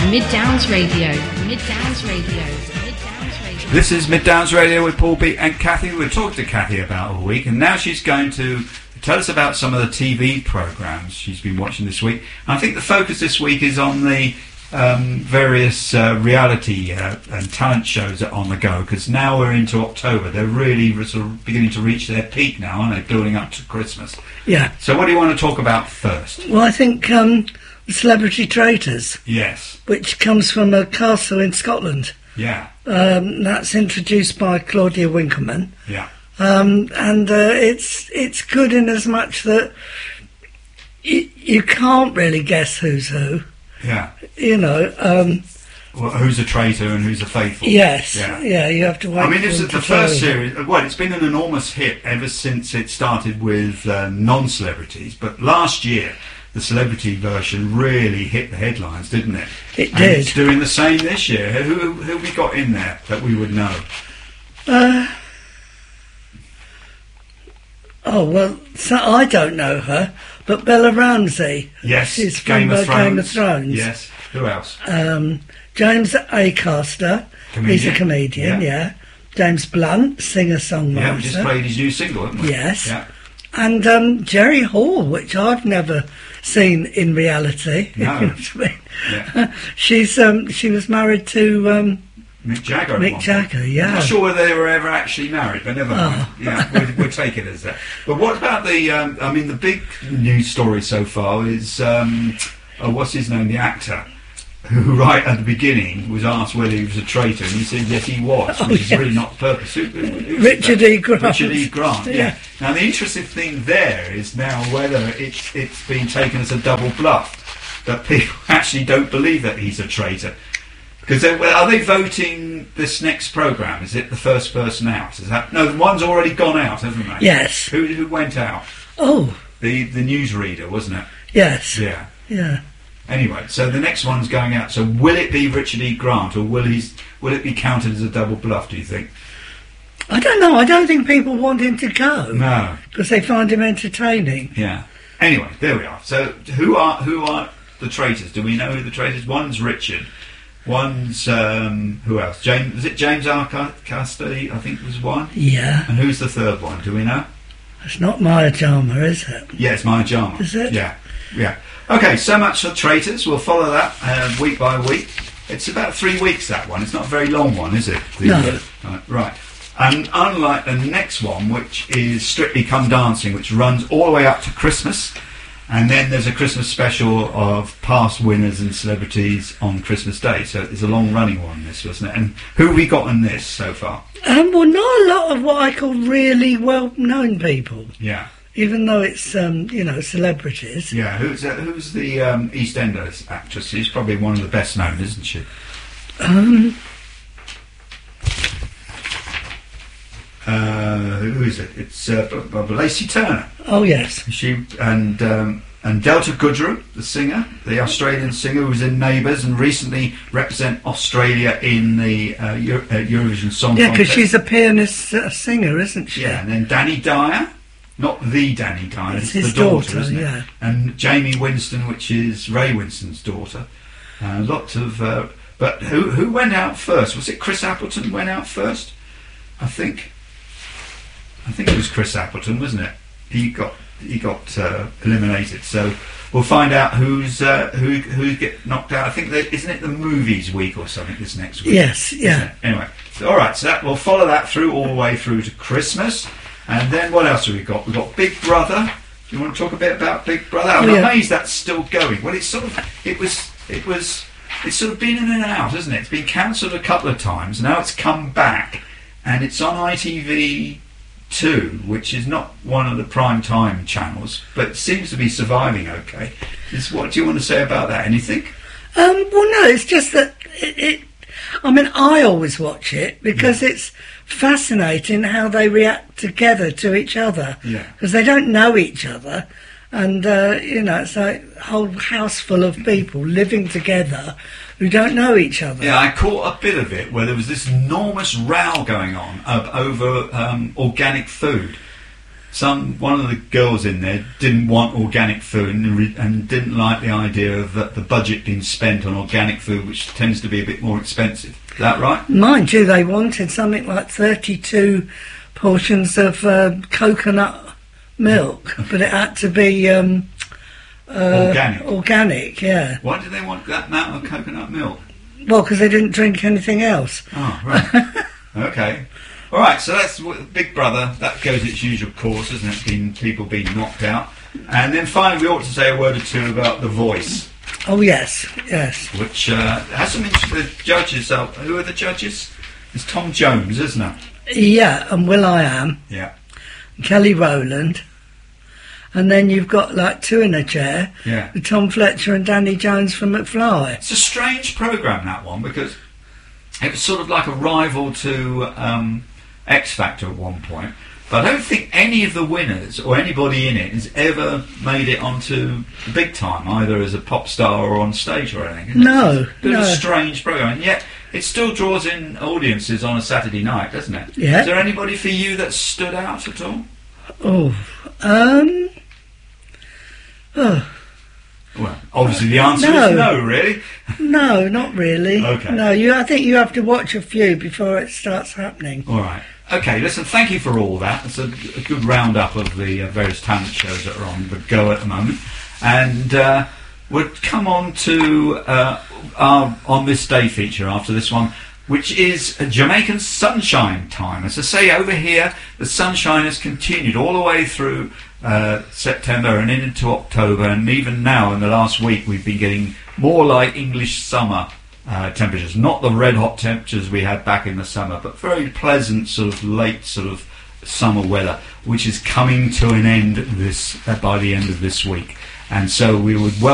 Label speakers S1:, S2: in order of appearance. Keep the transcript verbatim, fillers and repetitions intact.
S1: Mid Downs Radio. Mid Downs Radio. Mid Downs Radio.
S2: This is Mid Downs Radio with Paul B and Kathy. We've talked to Kathy about all week, and now she's going to tell us about some of the T V programmes she's been watching this week. And I think the focus this week is on the um, various uh, reality uh, and talent shows that are on the go, because now we're into October. They're really sort of beginning to reach their peak now, aren't they, building up to Christmas?
S3: Yeah.
S2: So what do you want to talk about first?
S3: Well, I think um, Celebrity Traitors.
S2: Yes.
S3: Which comes from a castle in Scotland.
S2: Yeah.
S3: Um, that's introduced by Claudia Winkleman.
S2: Yeah.
S3: Um, and uh, it's it's good in as much that y- you can't really guess who's who.
S2: Yeah.
S3: You know. Um,
S2: well, who's a traitor and who's a faithful?
S3: Yes.
S2: Yeah.
S3: Yeah. You have to wait.
S2: I mean, it's
S3: for
S2: the
S3: them to
S2: first
S3: tell
S2: series. Well, it's been an enormous hit ever since it started with uh, non-celebrities. But last year, the celebrity version really hit the headlines, didn't it?
S3: It
S2: and
S3: did.
S2: It's doing the same this year. Who who have we got in there that we would know?
S3: Uh, oh well, so I don't know her, but Bella Ramsey.
S2: Yes,
S3: she's
S2: Game
S3: from
S2: of
S3: uh, Game of Thrones.
S2: Yes. Who else?
S3: Um, James Acaster.
S2: Comedian.
S3: He's a comedian.
S2: Yeah.
S3: Yeah. James Blunt, singer-songwriter.
S2: Yeah, we just played his new single, haven't we?
S3: Yes.
S2: Yeah.
S3: And um, Jerry Hall, which I've never seen in reality.
S2: No.
S3: If you know what I mean.
S2: Yeah.
S3: She's um, she was married to um,
S2: Mick Jagger. at
S3: Mick
S2: one
S3: Jagger.
S2: point.
S3: Yeah.
S2: I'm not sure whether they were ever actually married, but never mind.
S3: Oh.
S2: Yeah, we'll, we'll take it as that. But what about the? Um, I mean, the big news story so far is um, oh, what's his name? The actor who, right at the beginning, was asked whether he was a traitor, and he said yes, he was,
S3: Oh,
S2: which is
S3: yes.
S2: really not the purpose. Who, who, who's
S3: Richard
S2: that?
S3: E. Grant.
S2: Richard E. Grant. Yeah.
S3: Yeah.
S2: Now the interesting thing there is now whether it's it's been taken as a double bluff, that people actually don't believe that he's a traitor. Because are they voting this next programme? Is it the first person out? Is that no? The one's already gone out, hasn't they?
S3: Yes.
S2: Who who went out?
S3: Oh.
S2: The the newsreader, wasn't it?
S3: Yes.
S2: Yeah.
S3: Yeah.
S2: Anyway, so the next one's going out. So will it be Richard E. Grant, or will he will it be counted as a double bluff? Do you think?
S3: I don't know. I don't think people want him to go.
S2: No.
S3: Because they find him entertaining.
S2: Yeah. Anyway, there we are. So who are who are the traitors? Do we know who the traitors? One's Richard. One's um, who else? James? Is it James Acaster? I think was one.
S3: Yeah.
S2: And who's the third one? Do we know?
S3: It's not Maya Jama, is it?
S2: Yeah, it's Maya Jama.
S3: Is it?
S2: Yeah. Yeah. Okay, so much for traitors. We'll follow that uh, week by week. It's about three weeks, that one. It's not a very long one, is it? The,
S3: No.
S2: Uh, right. And unlike the next one, which is Strictly Come Dancing, which runs all the way up to Christmas, and then there's a Christmas special of past winners and celebrities on Christmas Day. So it's a long-running one, this, wasn't it? And who have we got on this so far?
S3: Um, well, not a lot of what I call really well-known people.
S2: Yeah.
S3: Even though it's, um, you know, celebrities.
S2: Yeah, who's uh, who's the um, EastEnders actress? She's probably one of the best known, isn't she?
S3: Um,
S2: uh, who is it? It's uh, B- B- Lacey Turner.
S3: oh, yes.
S2: She and um, and Delta Goodrem, the singer, the Australian singer who was in Neighbours and recently represent Australia in the uh, Euro- uh, Eurovision Song
S3: Yeah, because
S2: Contest.
S3: she's a pianist uh, singer, isn't she?
S2: Yeah, and then Danny Dyer. Not the Danny Dyer,
S3: It's
S2: it's,
S3: his
S2: the daughter,
S3: daughter,
S2: isn't it?
S3: yeah.
S2: And Jamie Winston, which is Ray Winston's daughter. Uh, lots of... Uh, but who who went out first? Was it Chris Appleton went out first? I think. I think it was Chris Appleton, wasn't it? He got he got uh, eliminated. So we'll find out who's uh, who who get knocked out. I think that isn't it the movies week or something this next week?
S3: Yes, yeah.
S2: Isn't it? Anyway, so, all right. So that, we'll follow that through all the way through to Christmas. And then what else have we got? We've got Big Brother. Do you want to talk a bit about Big Brother? I'm
S3: Oh, yeah.
S2: amazed that's still going. Well, it's sort of, it was, it was, it's sort of been in and out, hasn't it? It's been cancelled a couple of times. Now it's come back, and it's on I T V two, which is not one of the prime time channels, but it seems to be surviving okay. Is, what do you want to say about that? Anything?
S3: Um, well, no, it's just that it, it... I mean, I always watch it because
S2: Yeah.
S3: it's fascinating how they react together to each other.
S2: Yeah.
S3: Because they don't know each other. And, uh, you know, it's like a whole house full of people living together who don't know each other.
S2: Yeah, I caught a bit of it where there was this enormous row going on uh, over um, organic food. some one of the girls in there didn't want organic food and, re- and didn't like the idea of uh, the budget being spent on organic food, which tends to be a bit more expensive. Is that right?
S3: Mind you, they wanted something like thirty-two portions of uh, coconut milk, but it had to be um, uh,
S2: Organic.
S3: Organic, yeah.
S2: Why did they want that amount of coconut milk?
S3: Well, because they didn't drink anything else.
S2: Oh, right. Okay. All right, so that's what- Big Brother. That goes its usual course, isn't it? Been people being knocked out, and then finally we ought to say a word or two about The Voice,
S3: Oh yes, yes.
S2: which uh, has some interesting. The judges are, who are the judges? It's Tom Jones, isn't it?
S3: Yeah, and Will I Am,
S2: Yeah,
S3: Kelly Rowland, and then you've got like two in a chair,
S2: yeah.
S3: with Tom Fletcher and Danny Jones from McFly.
S2: It's a strange program, that one, because it was sort of like a rival to um, X Factor at one point. But I don't think any of the winners or anybody in it has ever made it onto the big time, either as a pop star or on stage or anything.
S3: No,
S2: It's a bit
S3: no.
S2: of a strange program, and yet it still draws in audiences on a Saturday night, doesn't it?
S3: Yeah.
S2: Is there anybody for you that stood out at all?
S3: Oh, um, oh,
S2: Well, obviously the answer
S3: No.
S2: is no, really.
S3: no, not really.
S2: Okay.
S3: No, you. I think you have to watch a few before it starts happening.
S2: All right. Okay, listen, thank you for all that. It's a, a good roundup of the uh, various talent shows that are on the go at the moment. And uh, we'll come on to uh, our On This Day feature after this one, which is a Jamaican sunshine time. As I say, over here, the sunshine has continued all the way through uh, September and into October, and even now in the last week we've been getting more like English summer uh, temperatures, not the red hot temperatures we had back in the summer, but very pleasant sort of late sort of summer weather, which is coming to an end this uh, by the end of this week. And so we would welcome